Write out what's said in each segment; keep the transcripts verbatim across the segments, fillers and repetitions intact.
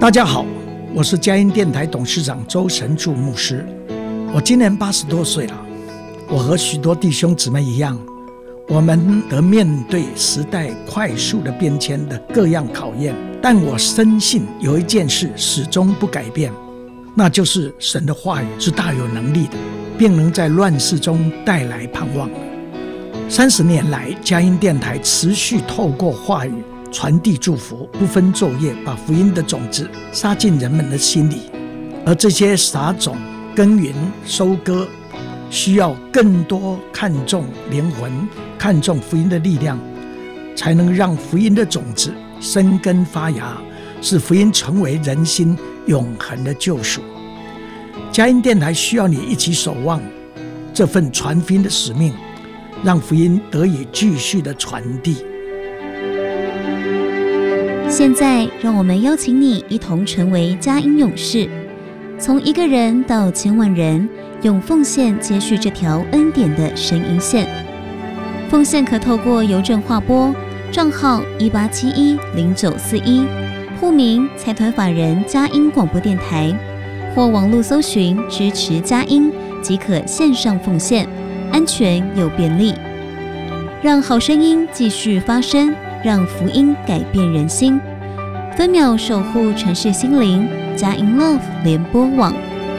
大家好，我是佳音电台董事长周神柱牧师。我今年八十多岁了，我和许多弟兄姊妹一样，我们得面对时代快速的变迁的各样考验，但我深信有一件事始终不改变，那就是神的话语是大有能力的，并能在乱世中带来盼望。三十年来，佳音电台持续透过话语传递祝福，不分昼夜，把福音的种子撒进人们的心里。而这些撒种、耕耘、收割，需要更多看重灵魂、看重福音的力量，才能让福音的种子生根发芽，使福音成为人心永恒的救赎。佳音电台需要你一起守望这份传福音的使命，让福音得以继续的传递。 现在让我们邀请你一同成为佳音勇士，从一个人到千万人，用奉献接续这条恩典的声音线。奉献可透过邮政划拨账号一八七一零九四一，户名财团法人佳音广播电台，或网络搜寻支持佳音即可线上奉献，安全又便利。让好声音继续发声，让福音改变人心，分秒守护城市心灵。佳音 Love 联播网。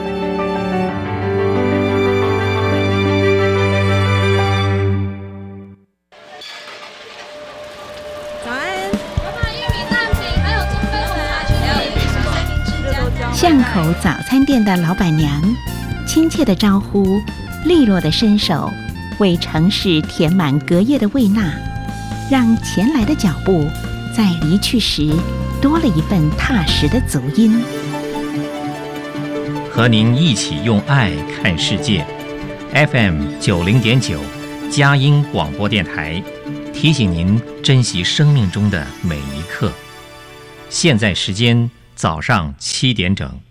早安，有买玉米蛋饼，还有中杯红茶雪糕。 巷口早餐店的老板娘，亲切的招呼，利落的伸手，为城市填满隔夜的胃纳，让前来的脚步在离去时多了一份踏实的足音。 和您一起用爱看世界 ，F M 九零点九，佳音广播电台，提醒您珍惜生命中的每一刻。现在时间早上七点整。